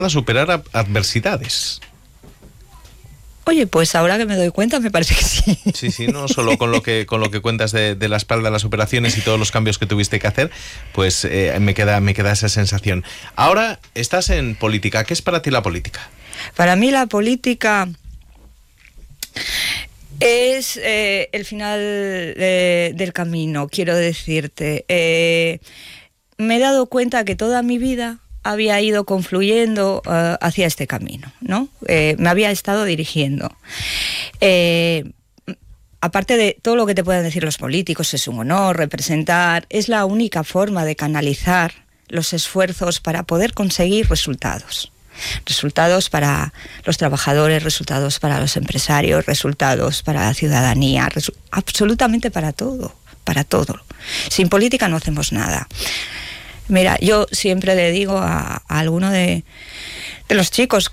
a superar adversidades. Oye, pues ahora que me doy cuenta me parece que sí. Sí, no solo con lo que cuentas de la espalda, las operaciones y todos los cambios que tuviste que hacer, pues me queda esa sensación. Ahora estás en política. ¿Qué es para ti la política? Para mí la política es el final del camino, quiero decirte. Me he dado cuenta que toda mi vida había ido confluyendo hacia este camino, ¿no? Me había estado dirigiendo. Aparte de todo lo que te puedan decir los políticos, es un honor representar, es la única forma de canalizar los esfuerzos para poder conseguir resultados. Resultados para los trabajadores, resultados para los empresarios, resultados para la ciudadanía, absolutamente para todo, para todo. Sin política no hacemos nada. Mira, yo siempre le digo a alguno de los chicos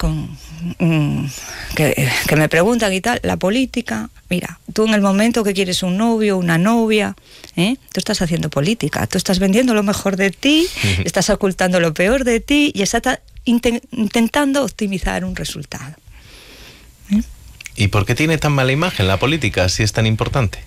que me preguntan y tal, la política, mira, tú en el momento que quieres un novio, una novia, tú estás haciendo política, tú estás vendiendo lo mejor de ti, estás ocultando lo peor de ti y estás intentando optimizar un resultado. ¿Y por qué tiene tan mala imagen la política si es tan importante?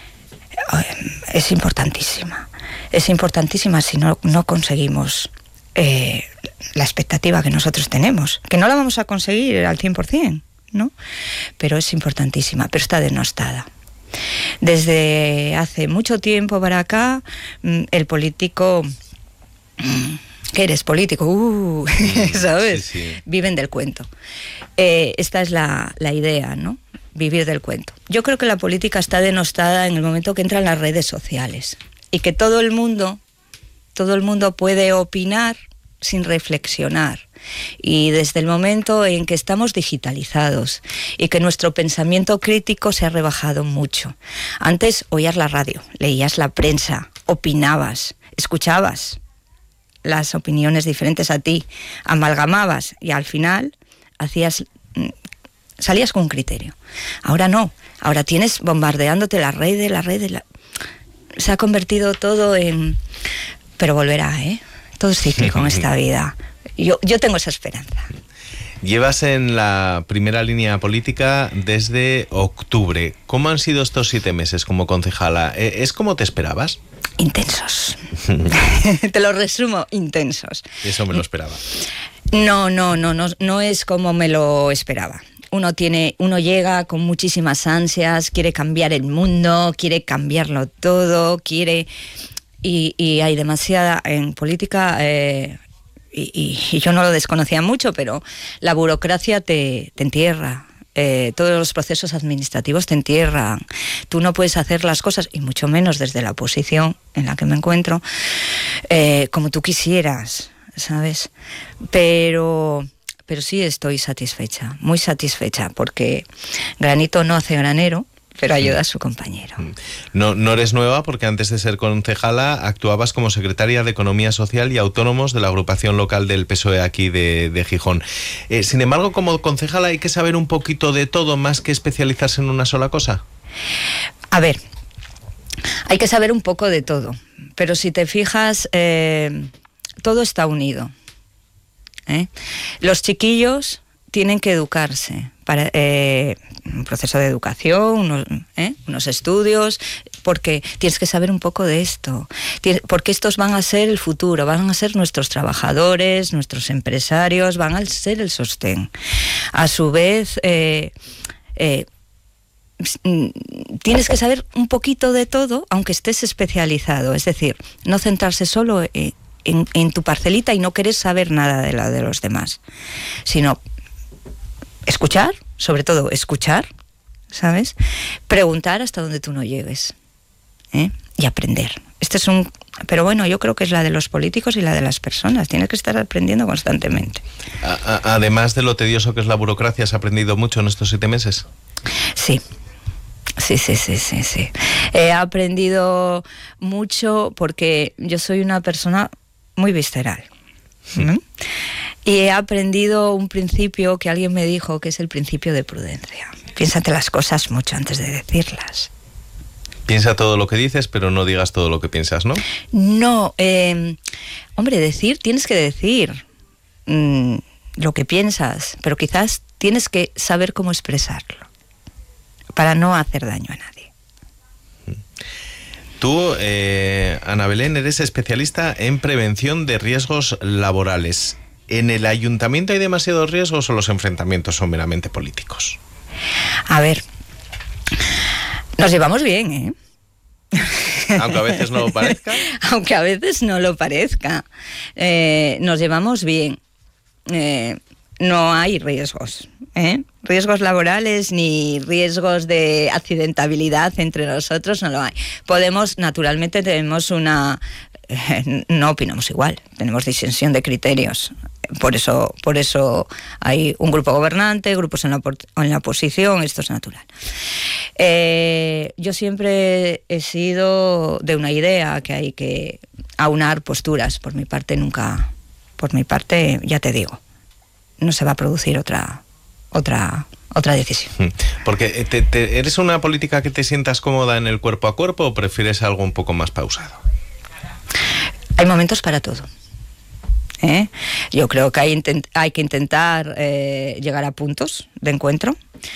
Es importantísima. Es importantísima si no conseguimos la expectativa que nosotros tenemos, que no la vamos a conseguir al 100%, ¿no? Pero es importantísima, pero está denostada. Desde hace mucho tiempo para acá, el político... ¿Qué eres? Político, ¿sabes? Sí, sí. Viven del cuento. Esta es la idea, ¿no? Vivir del cuento. Yo creo que la política está denostada en el momento que entran las redes sociales y que todo el mundo puede opinar sin reflexionar. Y desde el momento en que estamos digitalizados y que nuestro pensamiento crítico se ha rebajado mucho. Antes oías la radio, leías la prensa, opinabas, escuchabas las opiniones diferentes a ti, amalgamabas y al final salías con un criterio. Ahora no, ahora tienes bombardeándote la red. Se ha convertido todo en... Pero volverá, todo es cíclico en esta vida. Yo tengo esa esperanza. Llevas en la primera línea política desde octubre. ¿Cómo han sido estos 7 meses como concejala? ¿Es como te esperabas? Intensos. Te lo resumo, intensos. Eso me lo esperaba. No es como me lo esperaba. Uno llega con muchísimas ansias, quiere cambiar el mundo, quiere cambiarlo todo, y hay demasiada en política, y yo no lo desconocía mucho, pero la burocracia te entierra. Todos los procesos administrativos te entierran. Tú no puedes hacer las cosas, y mucho menos desde la posición en la que me encuentro, como tú quisieras, ¿sabes? Pero sí estoy satisfecha, muy satisfecha, porque granito no hace granero, pero ayuda a su compañero. No eres nueva, porque antes de ser concejala actuabas como secretaria de Economía Social y Autónomos de la agrupación local del PSOE aquí de Gijón. Sin embargo, como concejala hay que saber un poquito de todo, más que especializarse en una sola cosa. A ver, hay que saber un poco de todo, pero si te fijas, todo está unido. Los chiquillos tienen que educarse para un proceso de educación, unos estudios, porque tienes que saber un poco de esto, porque estos van a ser el futuro, van a ser nuestros trabajadores, nuestros empresarios, van a ser el sostén. A su vez, tienes que saber un poquito de todo, aunque estés especializado, es decir, no centrarse solo en tu parcelita y no querer saber nada de la de los demás, sino escuchar, sobre todo escuchar, ¿sabes? Preguntar hasta donde tú no llegues, y aprender. Pero bueno, yo creo que es la de los políticos y la de las personas. Tienes que estar aprendiendo constantemente. Además de lo tedioso que es la burocracia, ¿has aprendido mucho en estos 7 meses? Sí. He aprendido mucho porque yo soy una persona muy visceral. Y he aprendido un principio que alguien me dijo, que es el principio de prudencia. Piénsate las cosas mucho antes de decirlas. Piensa todo lo que dices, pero no digas todo lo que piensas, ¿no? No, hombre, tienes que decir. lo que piensas, pero quizás tienes que saber cómo expresarlo para no hacer daño a nadie. Tú, Ana Belén, eres especialista en prevención de riesgos laborales. ¿En el ayuntamiento hay demasiados riesgos o los enfrentamientos son meramente políticos? A ver, nos llevamos bien, ¿eh? Aunque a veces no lo parezca. Aunque a veces no lo parezca. Nos llevamos bien. No hay riesgos, riesgos laborales ni riesgos de accidentabilidad entre nosotros, no lo hay. Naturalmente tenemos no opinamos igual, tenemos disensión de criterios. Por eso hay un grupo gobernante, grupos en la oposición, esto es natural. Yo siempre he sido de una idea que hay que aunar posturas. Por mi parte, ya te digo, no se va a producir otra decisión. Porque ¿eres una política que te sientas cómoda en el cuerpo a cuerpo o prefieres algo un poco más pausado? Hay momentos para todo. Yo creo que hay que intentar llegar a puntos de encuentro.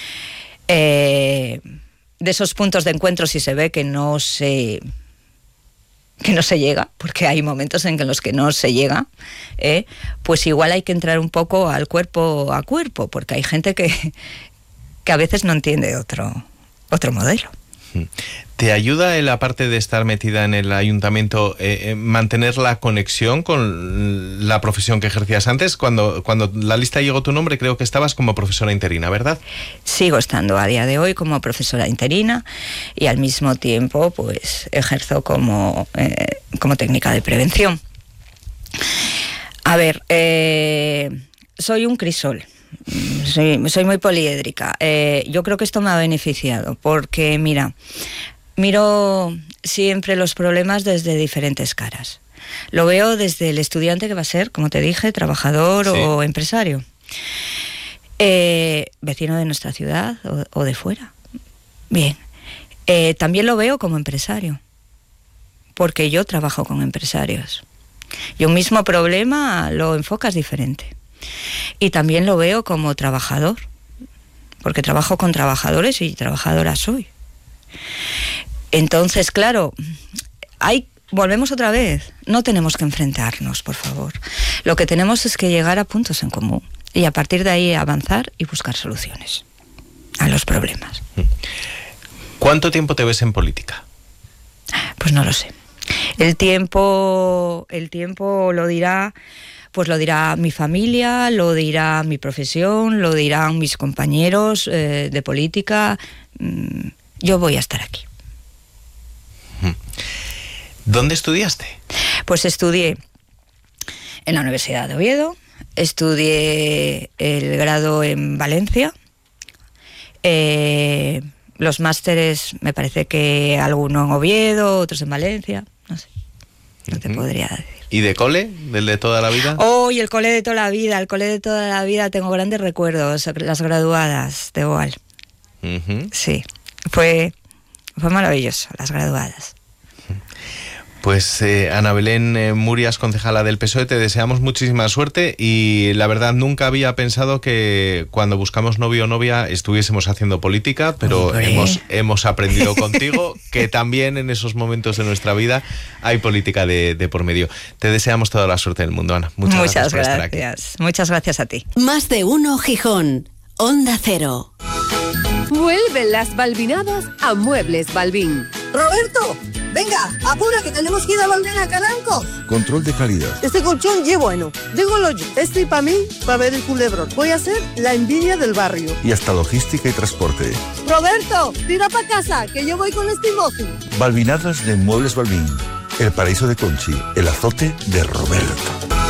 De esos puntos de encuentro, si se ve que no se llega, porque hay momentos en los que no se llega, pues igual hay que entrar un poco al cuerpo a cuerpo, porque hay gente que a veces no entiende otro modelo. ¿Te ayuda en la parte de estar metida en el ayuntamiento mantener la conexión con la profesión que ejercías antes? Cuando la lista llegó tu nombre, creo que estabas como profesora interina, ¿verdad? Sigo estando a día de hoy como profesora interina y al mismo tiempo pues ejerzo como técnica de prevención. A ver, soy un crisol. Soy muy poliédrica. Yo creo que esto me ha beneficiado porque, miro siempre los problemas desde diferentes caras. Lo veo desde el estudiante que va a ser, como te dije, trabajador, sí, o empresario. Vecino de nuestra ciudad o de fuera. Bien. También lo veo como empresario, porque yo trabajo con empresarios. Y un mismo problema lo enfocas diferente. Y también lo veo como trabajador, porque trabajo con trabajadores y trabajadora soy. Entonces, claro, volvemos otra vez, no tenemos que enfrentarnos, por favor. Lo que tenemos es que llegar a puntos en común y a partir de ahí avanzar y buscar soluciones a los problemas. ¿Cuánto tiempo te ves en política? Pues no lo sé. El tiempo lo dirá mi familia, lo dirá mi profesión, lo dirán mis compañeros de política. Yo voy a estar aquí. ¿Dónde estudiaste? Pues estudié en la Universidad de Oviedo, estudié el grado en Valencia, los másteres me parece que algunos en Oviedo, otros en Valencia, no sé, no te podría decir. ¿Y de cole? ¿Del de toda la vida? Y el cole de toda la vida, tengo grandes recuerdos, las graduadas de OAL. Sí, fue maravilloso, las graduadas. Pues Ana Belén Murias, concejala del PSOE, te deseamos muchísima suerte y la verdad nunca había pensado que cuando buscamos novio o novia estuviésemos haciendo política, pero hemos aprendido contigo que también en esos momentos de nuestra vida hay política de por medio. Te deseamos toda la suerte del mundo, Ana. Muchas gracias por estar aquí. Muchas gracias a ti. Más de uno Gijón, Onda Cero. Vuelven las Balbinadas a Muebles Balbín. Roberto, venga, apura que tenemos que ir a volver a Caranco. Control de calidad. Este colchón ye bueno, dígolo yo. Este para mí, para ver el culebrón. Voy a ser la envidia del barrio. Y hasta logística y transporte. Roberto, tira para casa, que yo voy con este imbécil. Balbinadas de Muebles Balbín. El paraíso de Conchi, el azote de Roberto.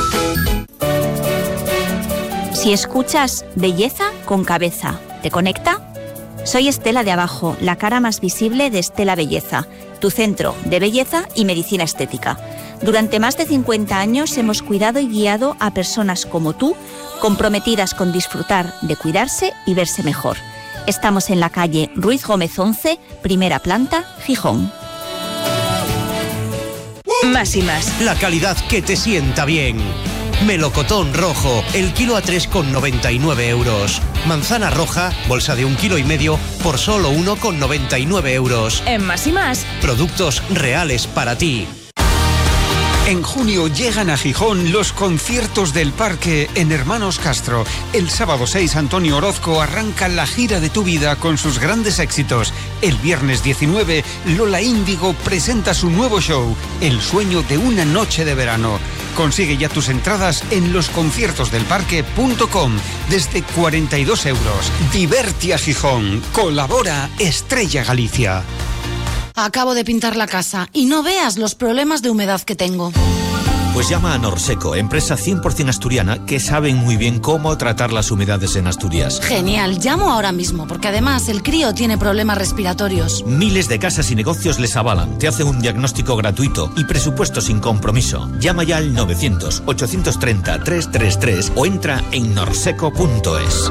Si escuchas Belleza con Cabeza, ¿te conecta? Soy Estela de Abajo, la cara más visible de Estela Belleza, tu centro de belleza y medicina estética. Durante más de 50 años hemos cuidado y guiado a personas como tú, comprometidas con disfrutar de cuidarse y verse mejor. Estamos en la calle Ruiz Gómez 11, primera planta, Gijón. Más y más. La calidad que te sienta bien. Melocotón rojo, el kilo a 3,99 euros. Manzana roja, bolsa de 1,5 kg por solo 1,99 euros. En Más y Más, productos reales para ti. En junio llegan a Gijón los conciertos del Parque en Hermanos Castro. El sábado 6, Antonio Orozco arranca la gira de tu vida con sus grandes éxitos. El viernes 19, Lola Índigo presenta su nuevo show, El sueño de una noche de verano. Consigue ya tus entradas en losconciertosdelparque.com desde 42 euros. Diverti a Gijón. Colabora Estrella Galicia. Acabo de pintar la casa y no veas los problemas de humedad que tengo. Pues llama a Norseco, empresa 100% asturiana que saben muy bien cómo tratar las humedades en Asturias. Genial, llamo ahora mismo porque además el crío tiene problemas respiratorios. Miles de casas y negocios les avalan, te hacen un diagnóstico gratuito y presupuesto sin compromiso. Llama ya al 900-830-333 o entra en norseco.es.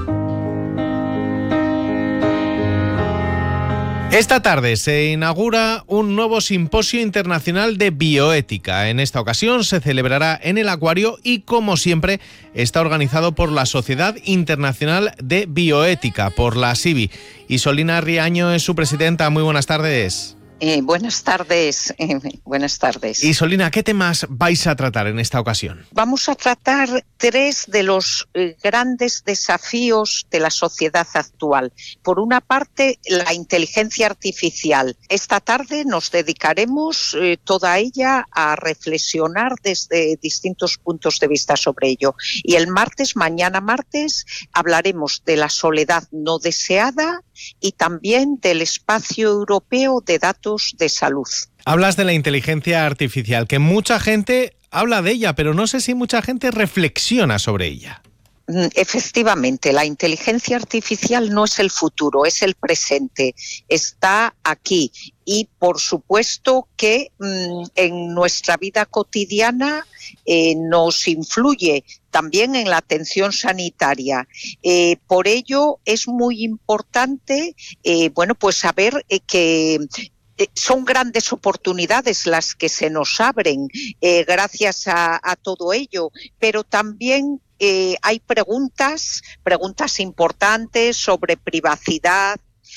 Esta tarde se inaugura un nuevo simposio internacional de bioética. En esta ocasión se celebrará en el Acuario y, como siempre, está organizado por la Sociedad Internacional de Bioética, por la SIBI. Isolina Riaño es su presidenta. Muy buenas tardes. Buenas tardes, buenas tardes. Isolina, ¿qué temas vais a tratar en esta ocasión? Vamos a tratar 3 de los grandes desafíos de la sociedad actual. Por una parte, la inteligencia artificial. Esta tarde nos dedicaremos toda ella a reflexionar desde distintos puntos de vista sobre ello. Y el martes, mañana martes, hablaremos de la soledad no deseada y también del espacio europeo de datos de salud. Hablas de la inteligencia artificial, que mucha gente habla de ella, pero no sé si mucha gente reflexiona sobre ella. Efectivamente, la inteligencia artificial no es el futuro, es el presente, está aquí y por supuesto que en nuestra vida cotidiana nos influye también en la atención sanitaria. Por ello es muy importante pues saber que son grandes oportunidades las que se nos abren gracias a todo ello, pero también hay preguntas importantes sobre privacidad,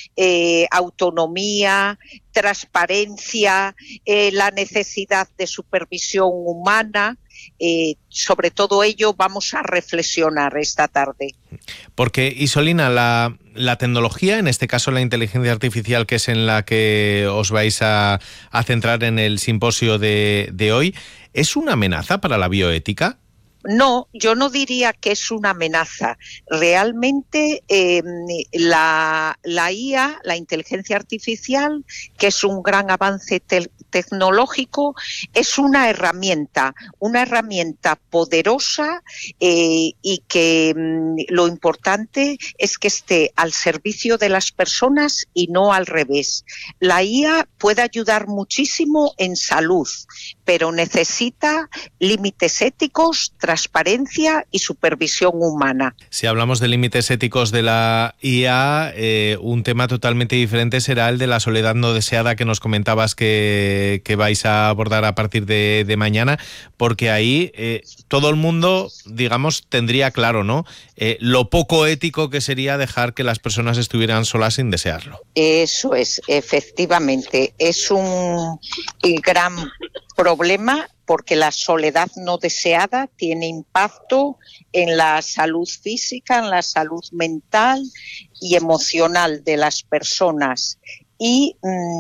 autonomía, transparencia, la necesidad de supervisión humana. Sobre todo ello vamos a reflexionar esta tarde. Porque, Isolina, la tecnología, en este caso la inteligencia artificial, que es en la que os vais a centrar en el simposio de hoy, ¿es una amenaza para la bioética? No, yo no diría que es una amenaza. Realmente la IA, la inteligencia artificial, que es un gran avance tecnológico, es una herramienta poderosa y que lo importante es que esté al servicio de las personas y no al revés. La IA puede ayudar muchísimo en salud, pero necesita límites éticos, transparencia y supervisión humana. Si hablamos de límites éticos de la IA, un tema totalmente diferente será el de la soledad no deseada que nos comentabas que vais a abordar a partir de mañana, porque ahí todo el mundo, digamos, tendría claro, ¿no? Lo poco ético que sería dejar que las personas estuvieran solas sin desearlo. Eso es, efectivamente, es un gran problema porque la soledad no deseada tiene impacto en la salud física, en la salud mental y emocional de las personas. Y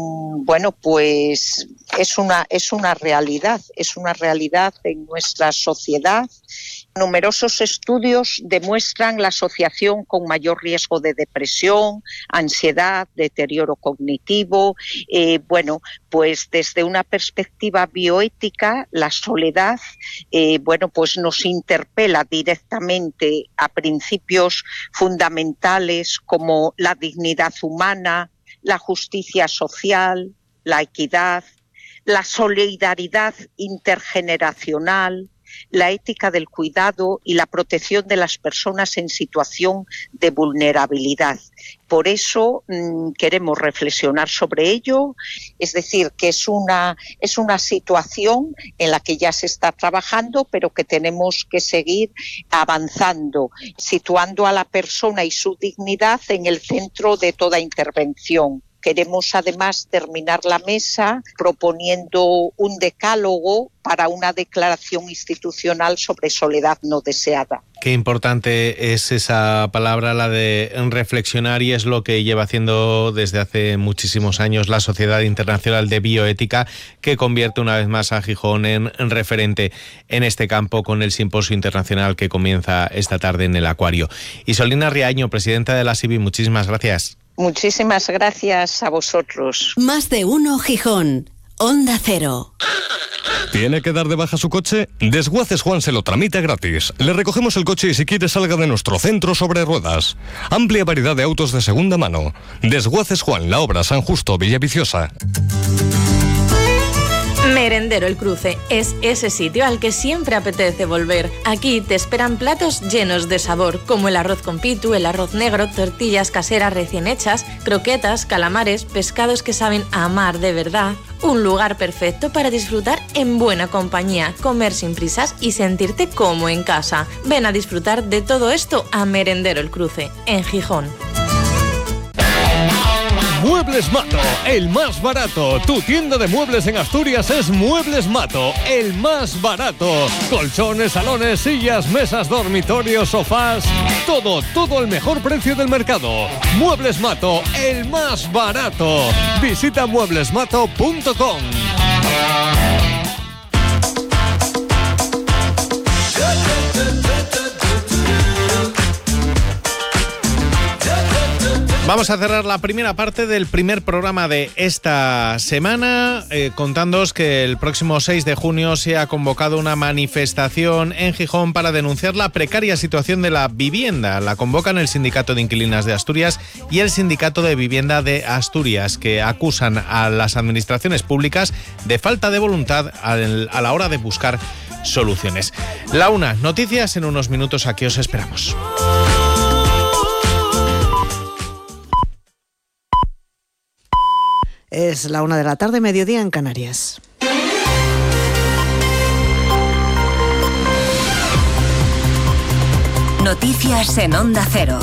pues es una realidad en nuestra sociedad. Numerosos estudios demuestran la asociación con mayor riesgo de depresión, ansiedad, deterioro cognitivo. Pues desde una perspectiva bioética, la soledad, pues nos interpela directamente a principios fundamentales como la dignidad humana, la justicia social, la equidad, la solidaridad intergeneracional, la ética del cuidado y la protección de las personas en situación de vulnerabilidad. Por eso queremos reflexionar sobre ello, es decir, que es una situación en la que ya se está trabajando, pero que tenemos que seguir avanzando, situando a la persona y su dignidad en el centro de toda intervención. Queremos además terminar la mesa proponiendo un decálogo para una declaración institucional sobre soledad no deseada. Qué importante es esa palabra, la de reflexionar, y es lo que lleva haciendo desde hace muchísimos años la Sociedad Internacional de Bioética, que convierte una vez más a Gijón en referente en este campo con el simposio internacional que comienza esta tarde en el Acuario. Isolina Riaño, presidenta de la SIBI, muchísimas gracias. Muchísimas gracias a vosotros. Más de uno Gijón, Onda Cero. ¿Tiene que dar de baja su coche? Desguaces Juan se lo tramita gratis. Le recogemos el coche y si quiere salga de nuestro centro sobre ruedas. Amplia variedad de autos de segunda mano. Desguaces Juan, La Obra, San Justo, Villaviciosa. Merendero El Cruce es ese sitio al que siempre apetece volver. Aquí te esperan platos llenos de sabor, como el arroz con pitu, el arroz negro, tortillas caseras recién hechas, croquetas, calamares, pescados que saben a mar de verdad. Un lugar perfecto para disfrutar en buena compañía, comer sin prisas y sentirte como en casa. Ven a disfrutar de todo esto a Merendero El Cruce, en Gijón. Muebles Mato, el más barato. Tu tienda de muebles en Asturias es Muebles Mato, el más barato. Colchones, salones, sillas, mesas, dormitorios, sofás. Todo al mejor precio del mercado. Muebles Mato, el más barato. Visita mueblesmato.com. Vamos a cerrar la primera parte del primer programa de esta semana contándoos que el próximo 6 de junio se ha convocado una manifestación en Gijón para denunciar la precaria situación de la vivienda. La convocan el Sindicato de Inquilinas de Asturias y el Sindicato de Vivienda de Asturias, que acusan a las administraciones públicas de falta de voluntad a la hora de buscar soluciones. La Una, noticias en unos minutos, aquí os esperamos. Es la 1 p.m, mediodía en Canarias. Noticias en Onda Cero.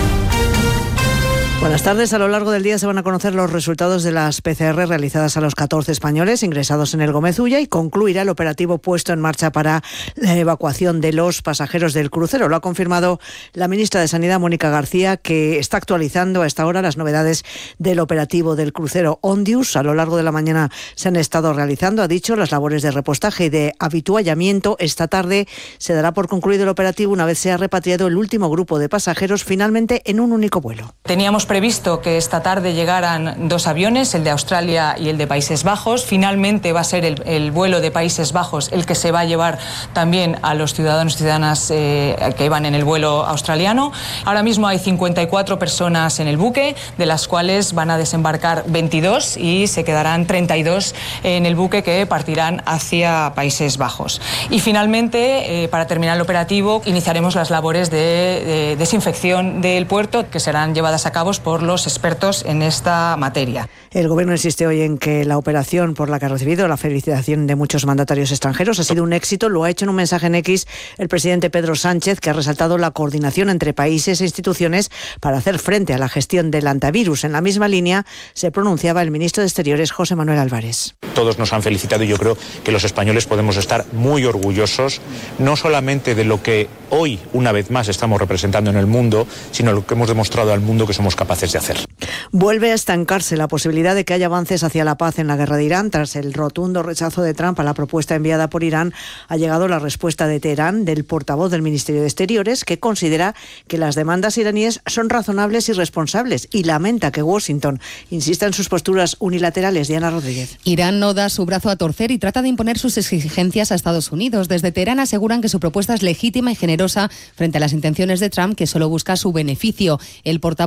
Buenas tardes. A lo largo del día se van a conocer los resultados de las PCR realizadas a los 14 españoles ingresados en el Gómez Ulla y concluirá el operativo puesto en marcha para la evacuación de los pasajeros del crucero. Lo ha confirmado la ministra de Sanidad, Mónica García, que está actualizando a esta hora las novedades del operativo del crucero Ondius. A lo largo de la mañana se han estado realizando, ha dicho, las labores de repostaje y de habituallamiento. Esta tarde se dará por concluido el operativo una vez sea repatriado el último grupo de pasajeros, finalmente en un único vuelo. Teníamos previsto que esta tarde llegaran 2 aviones, el de Australia y el de Países Bajos. Finalmente va a ser el vuelo de Países Bajos el que se va a llevar también a los ciudadanos y ciudadanas que iban en el vuelo australiano. Ahora mismo hay 54 personas en el buque, de las cuales van a desembarcar 22 y se quedarán 32 en el buque que partirán hacia Países Bajos. Y finalmente, para terminar el operativo, iniciaremos las labores de desinfección del puerto, que serán llevadas a cabo por los expertos en esta materia. El Gobierno insiste hoy en que la operación por la que ha recibido la felicitación de muchos mandatarios extranjeros ha sido un éxito. Lo ha hecho en un mensaje en X el presidente Pedro Sánchez, que ha resaltado la coordinación entre países e instituciones para hacer frente a la gestión del antivirus. En la misma línea se pronunciaba el ministro de Exteriores, José Manuel Álvarez. Todos nos han felicitado y yo creo que los españoles podemos estar muy orgullosos, no solamente de lo que hoy, una vez más, estamos representando en el mundo, sino lo que hemos demostrado al mundo que somos capaces de hacer. Vuelve a estancarse la posibilidad de que haya avances hacia la paz en la guerra de Irán. Tras el rotundo rechazo de Trump a la propuesta enviada por Irán, ha llegado la respuesta de Teherán, del portavoz del Ministerio de Exteriores, que considera que las demandas iraníes son razonables y responsables y lamenta que Washington insista en sus posturas unilaterales. Diana Rodríguez. Irán no da su brazo a torcer y trata de imponer sus exigencias a Estados Unidos. Desde Teherán aseguran que su propuesta es legítima y generosa frente a las intenciones de Trump, que solo busca su beneficio. El portavoz del ejército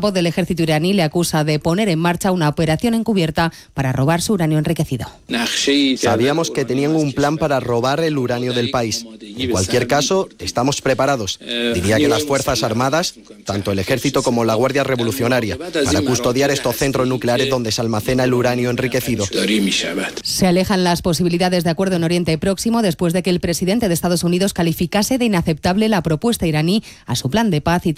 ejército iraní le acusa de poner en marcha una operación encubierta para robar su uranio enriquecido. Sabíamos que tenían un plan para robar el uranio del país. En cualquier caso, estamos preparados. Diría que las Fuerzas Armadas, tanto el ejército como la Guardia Revolucionaria, para custodiar estos centros nucleares donde se almacena el uranio enriquecido. Se alejan las posibilidades de acuerdo en Oriente Próximo después de que el presidente de Estados Unidos calificase de inaceptable la propuesta iraní a su plan de paz y